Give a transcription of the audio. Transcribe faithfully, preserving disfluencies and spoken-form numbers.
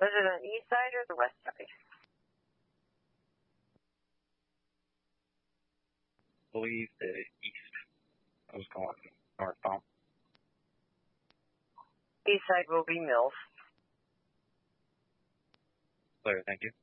Was it on the east side or the west side? I believe the east. I was going northbound. East side will be Mills. Clear, thank you.